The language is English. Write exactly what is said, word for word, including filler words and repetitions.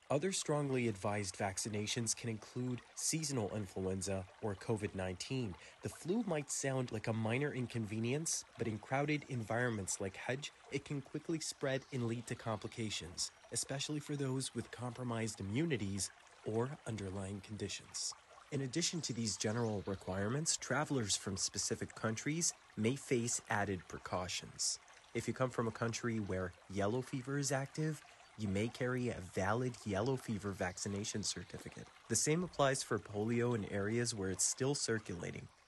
Other strongly advised vaccinations can include seasonal influenza or COVID nineteen. The flu might sound like a minor inconvenience, but in crowded environments like Hajj, it can quickly spread and lead to complications, especially for those with compromised immunities or underlying conditions. In addition to these general requirements, travelers from specific countries may face added precautions. If you come from a country where yellow fever is active, you may carry a valid yellow fever vaccination certificate. The same applies for polio in areas where it's still circulating.